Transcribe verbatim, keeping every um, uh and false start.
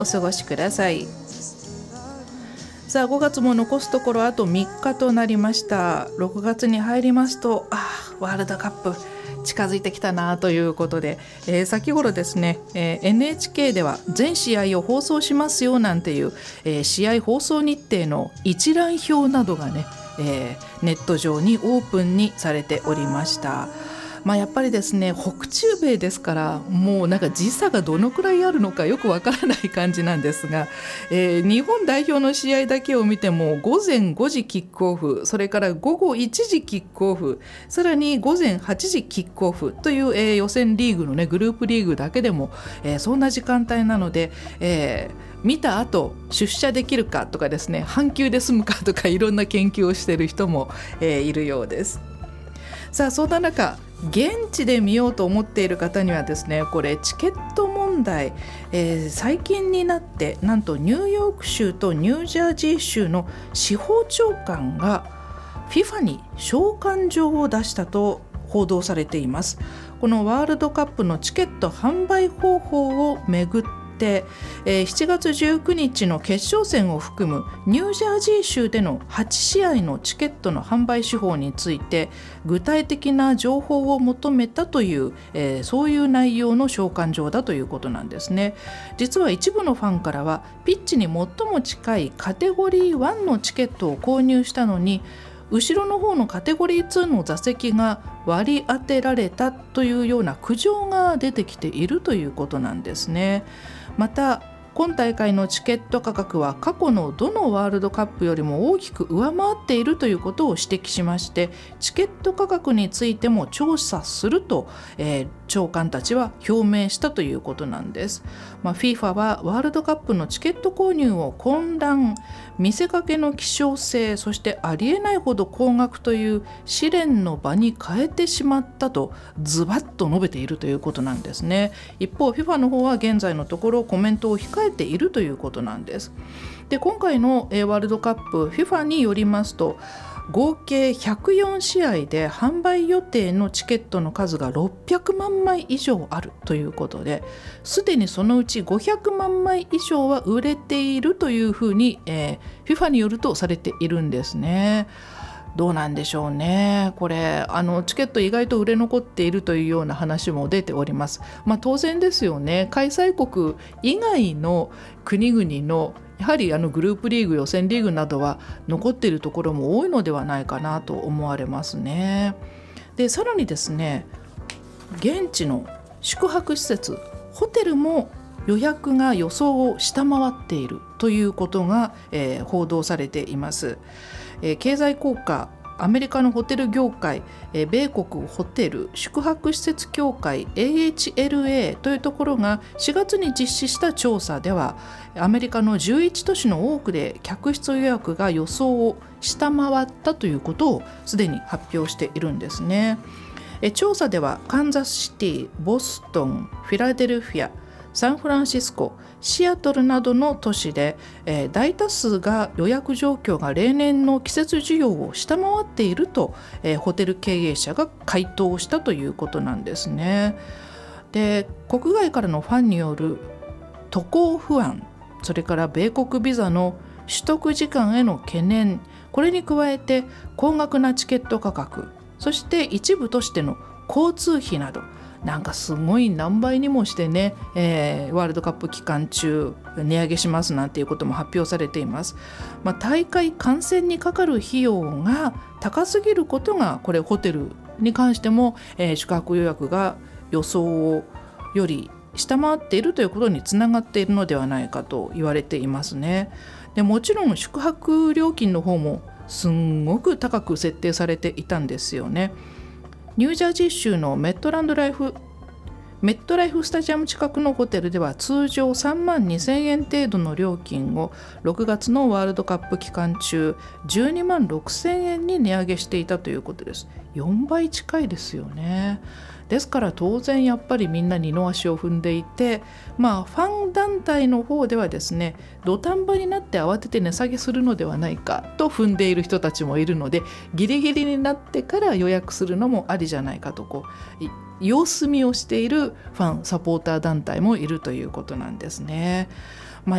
お過ごしください。さあごがつも残すところあとみっかとなりました。ろくがつに入りますと、あーワールドカップ近づいてきたなということで、えー、先頃ですね、えー、エヌエイチケー では全試合を放送しますよなんていう、えー、試合放送日程の一覧表などがね、えー、ネット上にオープンにされておりました。まあ、やっぱりですね、北中米ですからもうなんか時差がどのくらいあるのかよくわからない感じなんですが、えー、日本代表の試合だけを見てもごぜんごじキックオフ、それからごごいちじキックオフ、さらにごぜんはちじキックオフという、えー、予選リーグのねグループリーグだけでも、えー、そんな時間帯なので、えー見た後出社できるかとかですね、半休で済むかとかいろんな研究をしている人も、えー、いるようです。さあそんな中、現地で見ようと思っている方にはですね、これチケット問題、えー、最近になってなんとニューヨーク州とニュージャージー州の司法長官が フィファ に召喚状を出したと報道されています。このワールドカップのチケット販売方法をめぐってでしちがつじゅうくにちの決勝戦を含むニュージャージー州でのはちしあいのチケットの販売手法について具体的な情報を求めたという、えー、そういう内容の召喚状だということなんですね。実は一部のファンからはピッチに最も近いカテゴリーワンのチケットを購入したのに後ろの方のカテゴリーツーの座席が割り当てられたというような苦情が出てきているということなんですね。また今大会のチケット価格は過去のどのワールドカップよりも大きく上回っているということを指摘しまして、チケット価格についても調査すると、えー、長官たちは表明したということなんです。まあ、フィファ はワールドカップのチケット購入を混乱、見せかけの希少性、そしてありえないほど高額という試練の場に変えてしまったとズバッと述べているということなんですね。一方 フィファ の方は現在のところコメントを控えているということなんです。で今回のワールドカップ フィファ によりますと合計ひゃくよんしあいで販売予定のチケットの数がろっぴゃくまんまい以上あるということで、すでにそのうちごひゃくまんまい以上は売れているというふうに、えー、フィファ によるとされているんですね。どうなんでしょうね。これあのチケット意外と売れ残っているというような話も出ております。まあ、当然ですよね。開催国以外の国々のやはりあのグループリーグ、予選リーグなどは残っているところも多いのではないかなと思われますね。でさらにですね、現地の宿泊施設、ホテルも予約が予想を下回っているということが、えー、報道されています。えー、経済効果、アメリカのホテル業界、えー、米国ホテル宿泊施設協会 エーエイチエルエー というところがしがつに実施した調査では、アメリカのじゅういち都市の多くで客室予約が予想を下回ったということをすでに発表しているんですね。えー、調査ではカンザスシティ、ボストン、フィラデルフィア、サンフランシスコ、シアトルなどの都市で、えー、大多数が予約状況が例年の季節需要を下回っていると、えー、ホテル経営者が回答したということなんですね。で、国外からのファンによる渡航不安、それから米国ビザの取得時間への懸念、これに加えて高額なチケット価格、そして一部としての交通費など、なんかすごい何倍にもしてね、えー、ワールドカップ期間中値上げしますなんていうことも発表されています。まあ、大会観戦にかかる費用が高すぎることが、これホテルに関しても、えー、宿泊予約が予想より下回っているということにつながっているのではないかと言われていますね。でもちろん宿泊料金の方もすんごく高く設定されていたんですよね。ニュージャージー州のメットランドライフメットライフスタジアム近くのホテルでは通常さんまんにせんえん程度の料金をろくがつのワールドカップ期間中じゅうにまんろくせんえんに値上げしていたということです。よんばい近いですよね。ですから当然やっぱりみんな二の足を踏んでいて、まあファン団体の方ではですね、土壇場になって慌てて値下げするのではないかと踏んでいる人たちもいるので、ギリギリになってから予約するのもありじゃないかと、こう様子見をしているファンサポーター団体もいるということなんですね。